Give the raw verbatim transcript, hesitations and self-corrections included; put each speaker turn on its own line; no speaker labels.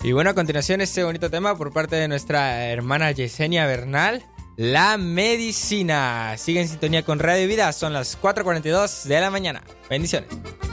Y bueno, a continuación este bonito tema por parte de nuestra hermana Yesenia Bernal, la medicina. Sigue en sintonía con Radio Vida, son las cuatro cuarenta y dos de la mañana. Bendiciones.